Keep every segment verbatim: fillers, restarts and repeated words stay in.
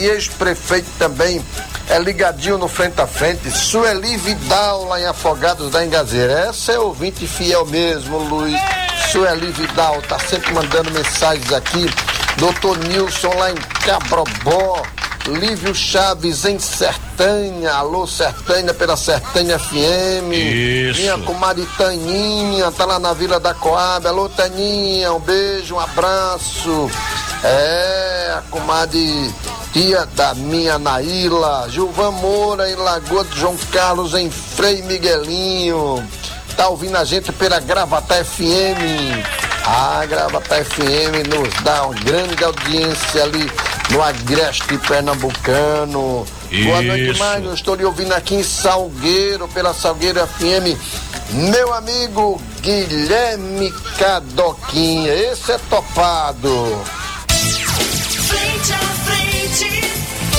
e ex-prefeito também, é ligadinho no Frente a Frente, Sueli Vidal, lá em Afogados da Engazeira. Essa é ouvinte fiel mesmo, Luiz. Sueli Vidal tá sempre mandando mensagens aqui. Doutor Nilson lá em Cabrobó, Lívio Chaves em Sertânia, alô Sertânia pela Sertânia F M. Isso. Minha comadre Taninha tá lá na Vila da Coab, alô Taninha, um beijo, um abraço. É, a comadre tia da minha Naíla, Gilvan Moura em Lagoa de João Carlos em Frei Miguelinho, tá ouvindo a gente pela Gravatá F M. A Gravatá F M nos dá uma grande audiência ali no Agreste Pernambucano. Isso. Boa noite, Mário. Estou lhe ouvindo aqui em Salgueiro, pela Salgueiro F M. Meu amigo Guilherme Cadoquinha, esse é topado. Frente a frente.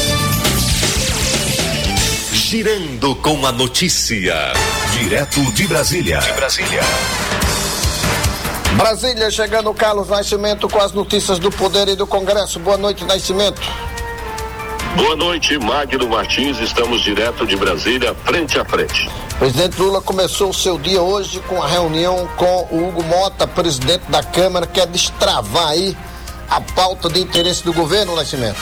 Girando com a notícia. Direto de Brasília. De Brasília. Brasília, chegando Carlos Nascimento com as notícias do Poder e do Congresso. Boa noite, Nascimento. Boa noite, Magno Martins. Estamos direto de Brasília, frente a frente. O presidente Lula começou o seu dia hoje com a reunião com o Hugo Mota, presidente da Câmara, que quer destravar aí a pauta de interesse do governo, Nascimento.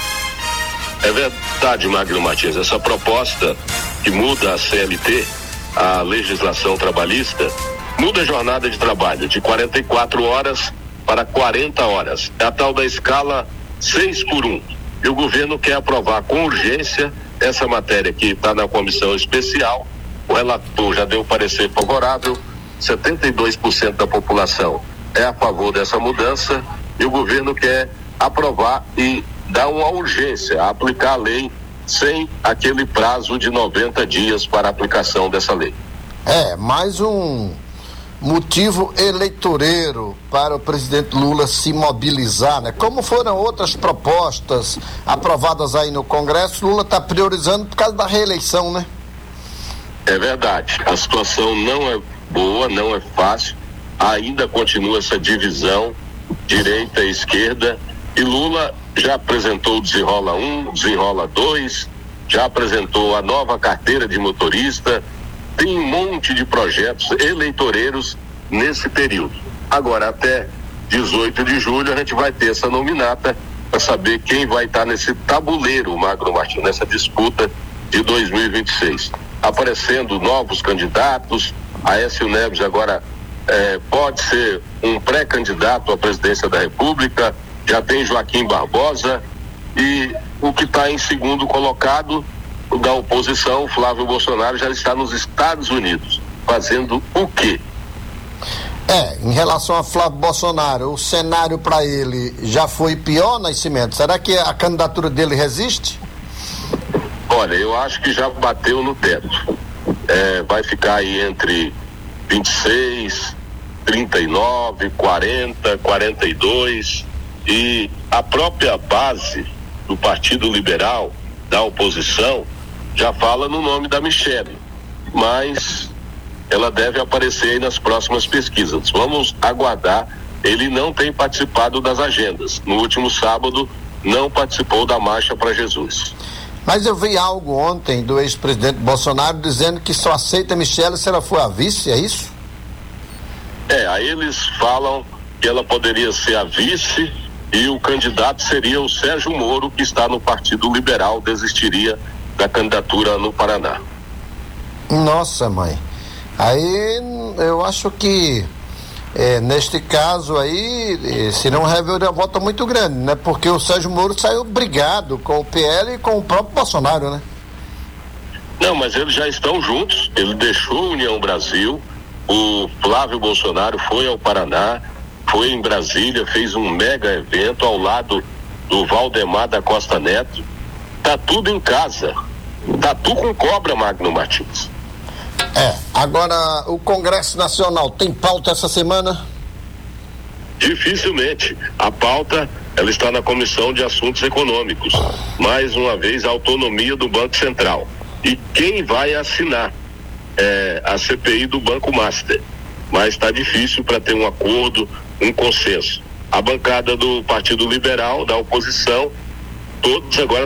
É verdade, Magno Martins. Essa proposta que muda a C L T, a legislação trabalhista, muda a jornada de trabalho de quarenta e quatro horas para quarenta horas. É a tal da escala seis por um. E o governo quer aprovar com urgência essa matéria que está na comissão especial. O relator já deu parecer favorável, setenta e dois por cento da população é a favor dessa mudança e o governo quer aprovar e dar uma urgência a aplicar a lei sem aquele prazo de noventa dias para a aplicação dessa lei. É, mais um motivo eleitoreiro para o presidente Lula se mobilizar, né? Como foram outras propostas aprovadas aí no Congresso, Lula está priorizando por causa da reeleição, né? É verdade, a situação não é boa, não é fácil, ainda continua essa divisão direita e esquerda, e Lula já apresentou o Desenrola um, Desenrola dois, já apresentou a nova carteira de motorista. Tem um monte de projetos eleitoreiros nesse período. Agora, até dezoito de julho, a gente vai ter essa nominata para saber quem vai estar nesse tabuleiro, Magno Martins, nessa disputa de dois mil e vinte e seis. Aparecendo novos candidatos, Aécio Neves agora eh, pode ser um pré-candidato à presidência da República, já tem Joaquim Barbosa e o que está em segundo colocado da oposição, Flávio Bolsonaro, já está nos Estados Unidos, fazendo o quê? É, em relação a Flávio Bolsonaro, o cenário para ele já foi pior, Nascimento? Será que a candidatura dele resiste? Olha, eu acho que já bateu no teto. É, vai ficar aí entre vinte e seis, trinta e nove, quarenta, quarenta e dois, e a própria base do Partido Liberal, da oposição, já fala no nome da Michelle, mas ela deve aparecer aí nas próximas pesquisas. Vamos aguardar. Ele não tem participado das agendas. No último sábado, não participou da Marcha para Jesus. Mas eu vi algo ontem do ex-presidente Bolsonaro dizendo que só aceita a Michelle se ela for a vice, é isso? É, aí eles falam que ela poderia ser a vice e o candidato seria o Sérgio Moro, que está no Partido Liberal, desistiria da candidatura no Paraná. Nossa, mãe. Aí eu acho que é, neste caso aí seria uma reviravolta muito grande, né? Porque o Sérgio Moro saiu brigado com o P L e com o próprio Bolsonaro, né? Não, mas eles já estão juntos. Ele deixou a União Brasil, o Flávio Bolsonaro foi ao Paraná, foi em Brasília, fez um mega evento ao lado do Valdemar da Costa Neto. Tá tudo em casa. Tatu com cobra, Magno Martins. É, agora o Congresso Nacional tem pauta essa semana? Dificilmente. A pauta, ela está na Comissão de Assuntos Econômicos. Mais uma vez, a autonomia do Banco Central. E quem vai assinar? É a C P I do Banco Master. Mas está difícil para ter um acordo, um consenso. A bancada do Partido Liberal, da oposição, todos agora